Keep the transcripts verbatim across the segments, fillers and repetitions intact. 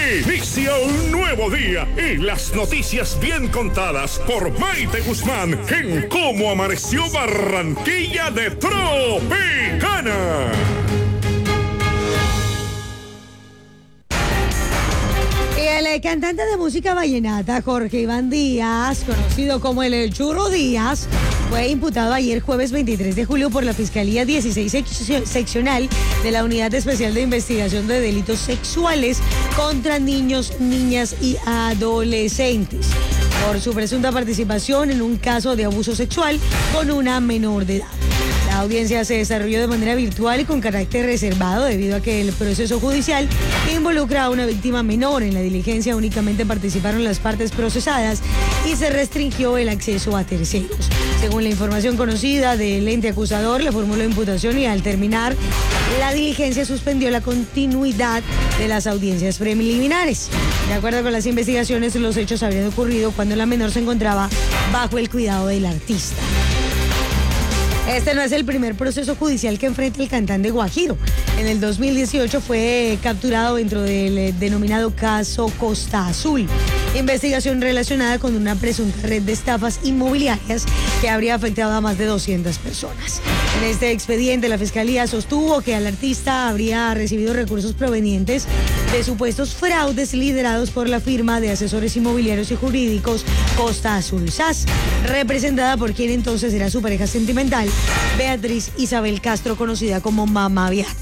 Inicia un nuevo día y las noticias bien contadas por Maite Guzmán en Cómo Amaneció Barranquilla de Tropicana. El cantante de música vallenata Jorge Iván Díaz, conocido como el, el Churro Díaz, fue imputado ayer jueves veintitrés de julio por la Fiscalía dieciséis Seccional de la Unidad Especial de Investigación de Delitos Sexuales contra Niños, Niñas y Adolescentes por su presunta participación en un caso de abuso sexual con una menor de edad. La audiencia se desarrolló de manera virtual y con carácter reservado debido a que el proceso judicial involucra a una víctima menor. En la diligencia únicamente participaron las partes procesadas y se restringió el acceso a terceros. Según la información conocida del ente acusador, le formuló imputación y al terminar la diligencia suspendió la continuidad de las audiencias preliminares. De acuerdo con las investigaciones, los hechos habrían ocurrido cuando la menor se encontraba bajo el cuidado del artista. Este no es el primer proceso judicial que enfrenta el cantante guajiro. En el dos mil dieciocho fue capturado dentro del denominado caso Costa Azul, investigación relacionada con una presunta red de estafas inmobiliarias que habría afectado a más de doscientas personas. En este expediente, la Fiscalía sostuvo que el artista habría recibido recursos provenientes de supuestos fraudes liderados por la firma de asesores inmobiliarios y jurídicos Costa Azul S A S, representada por quien entonces era su pareja sentimental, Beatriz Isabel Castro, conocida como Mamá Beatriz.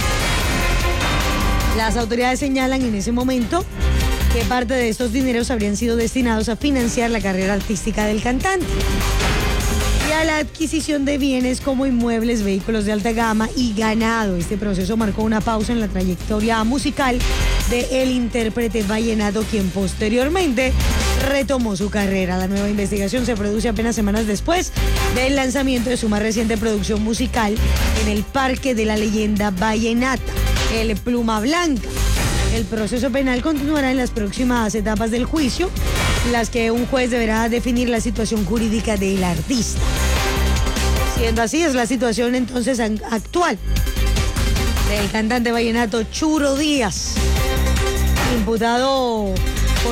Las autoridades señalan en ese momento que parte de estos dineros habrían sido destinados a financiar la carrera artística del cantante y a la adquisición de bienes como inmuebles, vehículos de alta gama y ganado. Este proceso marcó una pausa en la trayectoria musical del intérprete vallenato, quien posteriormente retomó su carrera. La nueva investigación se produce apenas semanas después del lanzamiento de su más reciente producción musical en el Parque de la Leyenda Vallenata, el Pluma Blanca. El proceso penal continuará en las próximas etapas del juicio, en las que un juez deberá definir la situación jurídica del artista. Siendo así, es la situación entonces actual del cantante vallenato Churro Díaz, imputado